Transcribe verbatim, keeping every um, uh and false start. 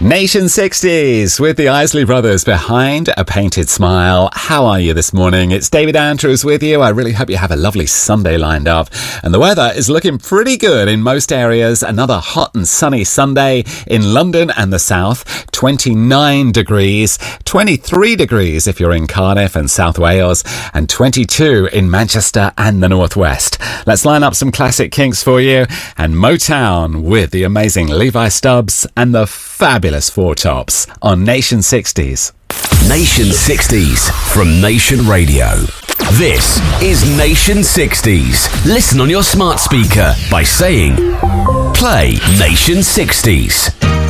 Nation sixties with the Isley Brothers behind a painted smile. How are you this morning? It's David Andrews with you. I really hope you have a lovely Sunday lined up. And the weather is looking pretty good in most areas. Another hot and sunny Sunday in London and the south. twenty-nine degrees, twenty-three degrees if you're in Cardiff and South Wales, and twenty-two in Manchester and the northwest. Let's line up some classic kinks for you. And Motown with the amazing Levi Stubbs and the fabulous Four Tops on Nation sixties. Nation sixties from Nation Radio. This is Nation sixties. Listen on your smart speaker by saying, play Nation sixties.